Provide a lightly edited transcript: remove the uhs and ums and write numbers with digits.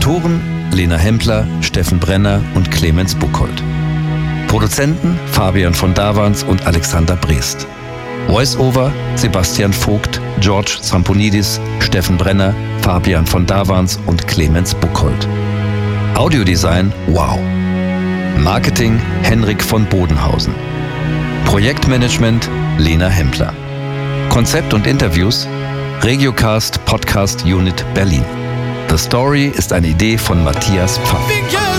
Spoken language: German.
Moderatoren Lena Hempler, Steffen Brenner und Clemens Buchholz. Produzenten Fabian von Davans und Alexander Brest. Voice-Over Sebastian Vogt, George Zamponidis, Steffen Brenner, Fabian von Davans und Clemens Buchholz. Audiodesign Wow. Marketing Henrik von Bodenhausen. Projektmanagement Lena Hempler. Konzept und Interviews Regiocast Podcast Unit Berlin. The Story ist eine Idee von Matthias Pfaff.